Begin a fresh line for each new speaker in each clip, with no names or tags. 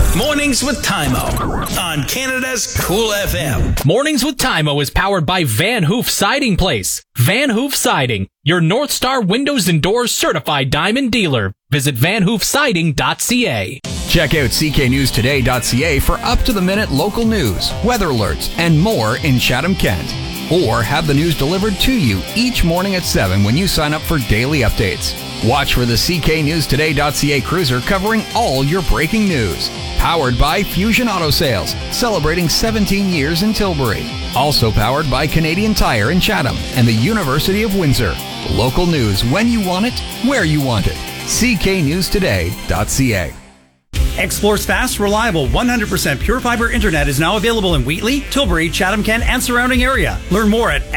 Mornings with Tymo on Canada's Cool FM.
Mornings with Tymo is powered by Van Hoof Siding Place. Van Hoof Siding, your North Star Windows and Doors certified diamond dealer. Visit vanhoofsiding.ca.
Check out cknewstoday.ca for up-to-the-minute local news, weather alerts, and more in Chatham-Kent. Or have the news delivered to you each morning at 7 when you sign up for daily updates. Watch for the cknewstoday.ca cruiser covering all your breaking news. Powered by Fusion Auto Sales, celebrating 17 years in Tilbury. Also powered by Canadian Tire in Chatham and the University of Windsor. Local news when you want it, where you want it. cknewstoday.ca.
Xplore's fast, reliable, 100% pure fiber internet is now available in Wheatley, Tilbury, Chatham-Kent, and surrounding area. Learn more at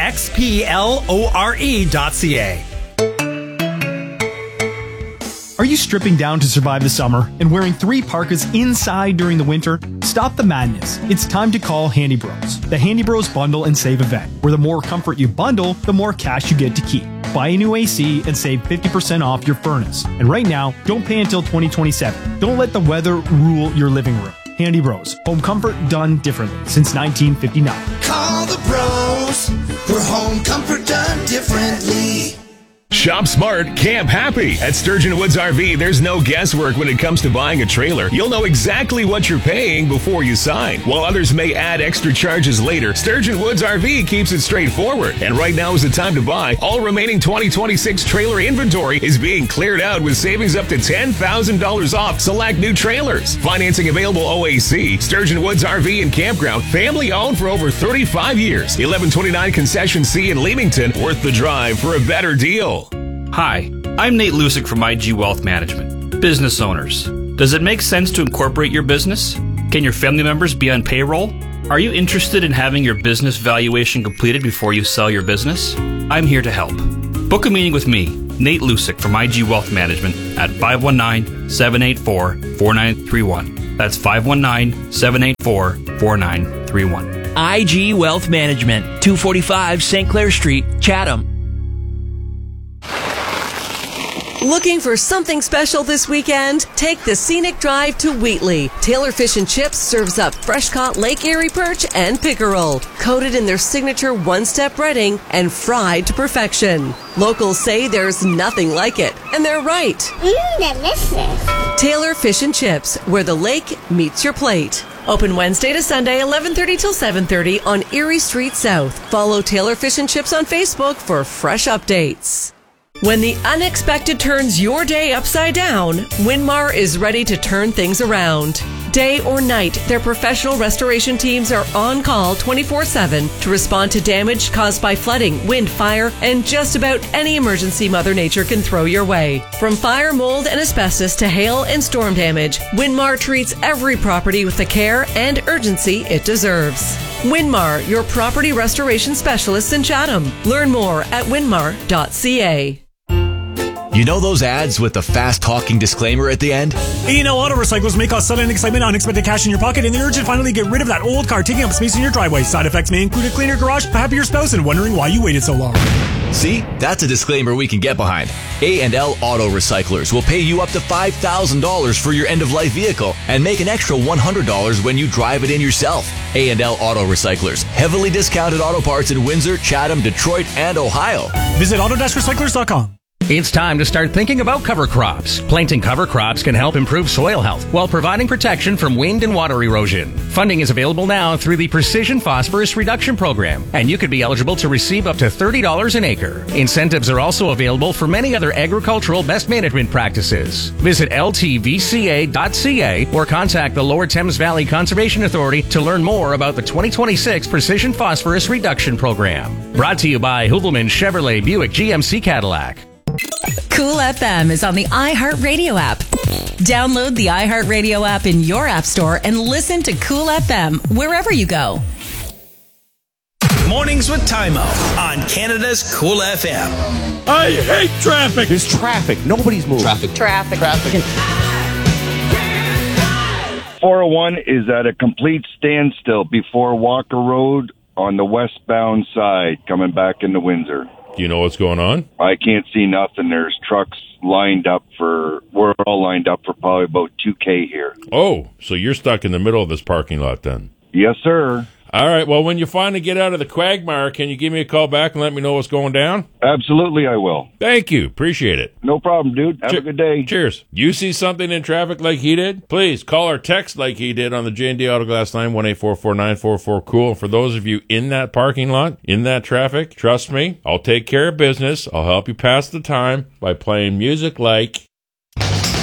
xplore.ca.
Are you stripping down to survive the summer and wearing 3 parkas inside during the winter? Stop the madness. It's time to call Handy Bros. The Handy Bros Bundle and Save event, where the more comfort you bundle, the more cash you get to keep. Buy a new AC and save 50% off your furnace. And right now, don't pay until 2027. Don't let the weather rule your living room. Handy Bros. Home comfort done differently since 1959.
Call the bros for home comfort done differently.
Shop smart, camp happy. At Sturgeon Woods RV, there's no guesswork when it comes to buying a trailer. You'll know exactly what you're paying before you sign. While others may add extra charges later, Sturgeon Woods RV keeps it straightforward. And right now is the time to buy. All remaining 2026 trailer inventory is being cleared out with savings up to $10,000 off select new trailers. Financing available OAC. Sturgeon Woods RV and Campground, family owned for over 35 years. 1129 Concession C in Leamington, worth the drive for a better deal.
Hi, I'm Nate Lusick from IG Wealth Management. Business owners, does it make sense to incorporate your business? Can your family members be on payroll? Are you interested in having your business valuation completed before you sell your business? I'm here to help. Book a meeting with me, Nate Lusick from IG Wealth Management at 519-784-4931. That's 519-784-4931.
IG Wealth Management, 245 St. Clair Street, Chatham.
Looking for something special this weekend? Take the scenic drive to Wheatley. Taylor Fish and Chips serves up fresh-caught Lake Erie perch and pickerel, coated in their signature one-step breading and fried to perfection. Locals say there's nothing like it, and they're right.
Delicious.
Taylor Fish and Chips, where the lake meets your plate. Open Wednesday to Sunday, 11:30 till 7:30 on Erie Street South. Follow Taylor Fish and Chips on Facebook for fresh updates. When the unexpected turns your day upside down, Winmar is ready to turn things around. Day or night, their professional restoration teams are on call 24/7 to respond to damage caused by flooding, wind, fire, and just about any emergency Mother Nature can throw your way. From fire, mold, and asbestos to hail and storm damage, Winmar treats every property with the care and urgency it deserves. Winmar, your property restoration specialists in Chatham. Learn more at winmar.ca.
You know those ads with the fast-talking disclaimer at the end?
A&L Auto Recyclers may cause sudden excitement, unexpected cash in your pocket, and the urge to finally get rid of that old car taking up space in your driveway. Side effects may include a cleaner garage, a happier spouse, and wondering why you waited so long.
See? That's a disclaimer we can get behind. A&L Auto Recyclers will pay you up to $5,000 for your end-of-life vehicle and make an extra $100 when you drive it in yourself. A&L Auto Recyclers, heavily discounted auto parts in Windsor, Chatham, Detroit, and Ohio.
Visit auto-recyclers.com.
It's time to start thinking about cover crops. Planting cover crops can help improve soil health while providing protection from wind and water erosion. Funding is available now through the Precision Phosphorus Reduction Program, and you could be eligible to receive up to $30 an acre. Incentives are also available for many other agricultural best management practices. Visit ltvca.ca or contact the Lower Thames Valley Conservation Authority to learn more about the 2026 Precision Phosphorus Reduction Program. Brought to you by Hoovelman Chevrolet Buick GMC Cadillac.
Cool FM is on the iHeartRadio app. Download the iHeartRadio app in your app store and listen to Cool FM wherever you go.
Mornings with Tymo on Canada's Cool FM.
I hate traffic.
There's traffic. Nobody's moving.
Traffic.
401 is at a complete standstill before Walker Road on the westbound side coming back into Windsor.
Do you know what's going on?
I can't see nothing. There's trucks lined up we're all lined up for probably about 2K here.
Oh, so you're stuck in the middle of this parking lot then?
Yes, sir.
All right, well, when you finally get out of the quagmire, can you give me a call back and let me know what's going down?
Absolutely, I will.
Thank you. Appreciate it.
No problem, dude. Have a good day.
Cheers. You see something in traffic like he did? Please call or text like he did on the J&D Autoglass line, 1-844-944-COOL. And for those of you in that parking lot, in that traffic, trust me, I'll take care of business. I'll help you pass the time by playing music like...